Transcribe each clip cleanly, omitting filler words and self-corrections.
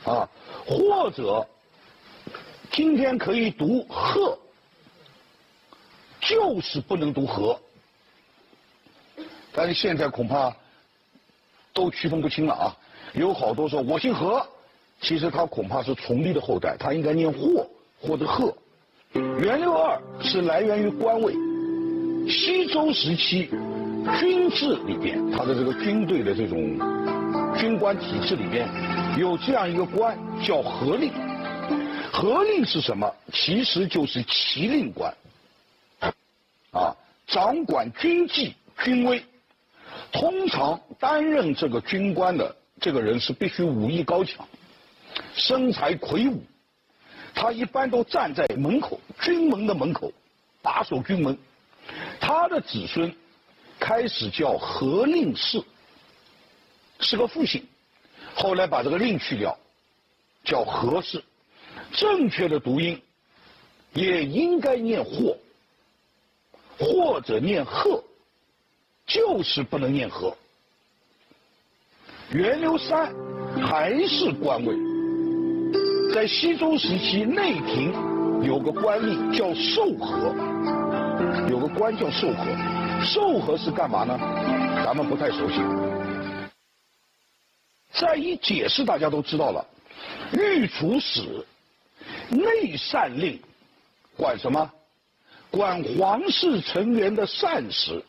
啊，或者今天可以读鹤，就是不能读禾。但是现在恐怕都区分不清了啊！有好多说我姓何，其实他恐怕是崇历的后代，他应该念霍或者鹤。元六二是来源于官位，西周时期军制里边，他的这个军队的这种军官体制里边有这样一个官叫何令。何令是什么？其实就是骑令官，啊，掌管军纪军威。通常担任这个军官的这个人是必须武艺高强，身材魁梧，他一般都站在门口，军门的门口，把守军门。他的子孙开始叫何令氏，是个复姓，后来把这个令去掉，叫何氏。正确的读音也应该念霍，或者念鹤，就是不能念禾。元六三还是官位，在西周时期内廷有个官吏叫授和，有个官叫授和。授和是干嘛呢？咱们不太熟悉。再一解释大家都知道了，御厨使内膳令管什么？管皇室成员的膳食，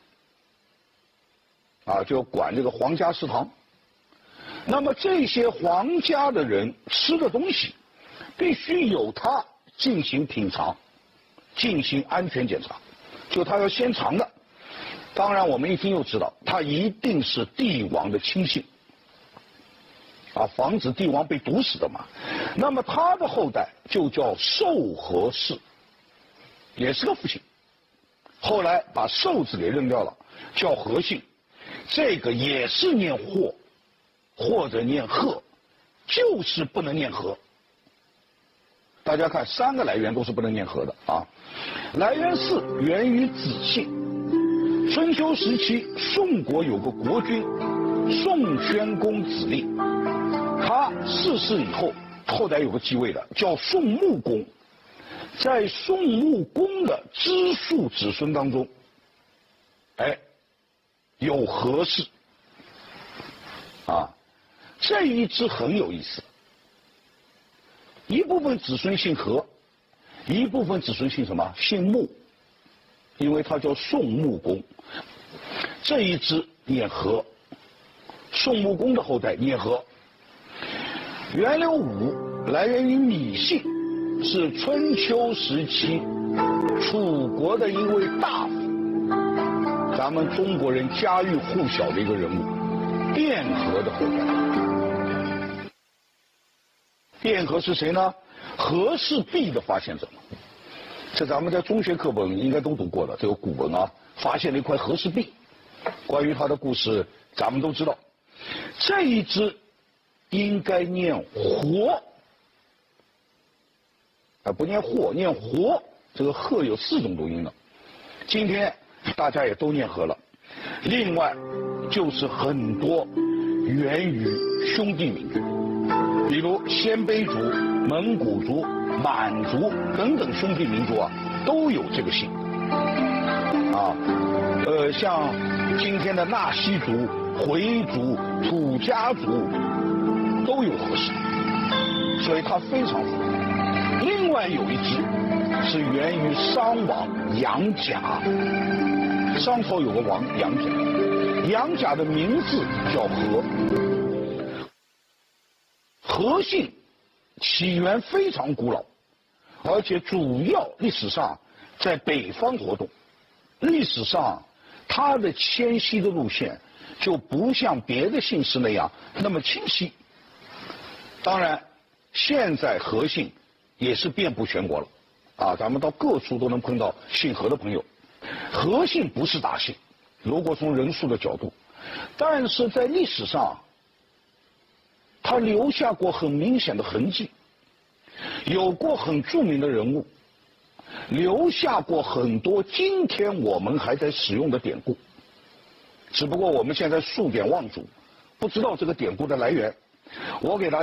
啊，就管这个皇家食堂。那么这些皇家的人吃的东西，必须由他进行品尝，进行安全检查，就他要先尝的。当然，我们一听就知道，他一定是帝王的亲信，啊，防止帝王被毒死的嘛。那么他的后代就叫授和氏，也是个复姓，后来把授字给扔掉了，叫和姓。这个也是念霍，或者念鹤，就是不能念禾。大家看，三个来源都是不能念禾的啊。来源四源于子姓。春秋时期，宋国有个国君宋宣公子令，他逝世以后，后代有个继位的叫宋穆公。在宋穆公的支庶子孙当中，有何氏啊，这一支很有意思。一部分子孙姓何，一部分子孙姓什么？姓穆，因为他叫宋穆公。这一支念何，宋穆公的后代念何。元六五来源于芈姓，是春秋时期楚国的一位大夫，咱们中国人家喻户晓的一个人物，卞和的后代。卞和是谁呢？和氏璧的发现者。这咱们在中学课本应该都读过的，这个古文啊，发现了一块和氏璧。关于他的故事，咱们都知道。这一支应该念活，不念霍，念活。这个鹤有4种读音的。今天大家也都念和了。另外就是很多源于兄弟民族，比如鲜卑族、蒙古族、满族等等兄弟民族啊，都有这个姓啊。像今天的纳西族、回族、土家族都有和氏，所以它非常复杂。另外有一支是源于商王杨贾，商朝有个王杨贾，杨贾的名字叫和。和姓起源非常古老，而且主要历史上在北方活动。历史上它的迁徙的路线就不像别的姓氏那样那么清晰。当然现在和姓也是遍布全国了啊，咱们到各处都能碰到姓何的朋友。和姓不是大姓，如果从人数的角度，但是在历史上他留下过很明显的痕迹，有过很著名的人物，留下过很多今天我们还在使用的典故，只不过我们现在数典忘祖，不知道这个典故的来源。我给大家